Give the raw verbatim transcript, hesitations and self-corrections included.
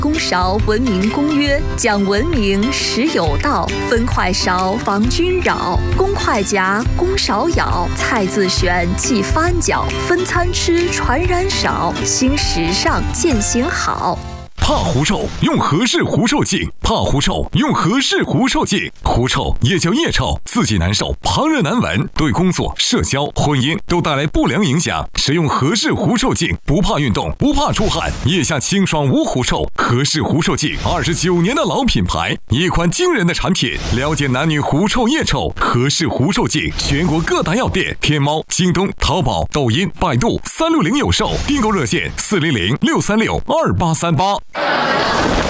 公勺文明公约，讲文明实有道，分快勺防君扰，公筷夹，公勺舀，菜自选忌翻搅，分餐吃传染少，新时尚践行好。 怕狐臭，用和氏狐臭净；怕狐臭，用和氏狐臭净。狐臭也叫腋臭，自己难受，旁人难闻，对工作、社交、婚姻都带来不良影响。使用和氏狐臭净，不怕运动，不怕出汗，腋下清爽无狐臭。和氏狐臭净，二十九年的老品牌，一款惊人的产品。了解男女狐臭、腋臭，和氏狐臭净，全国各大药店、天猫、京东、淘宝、抖音、百度三六零有售。订购热线：四零零六三六二八三八。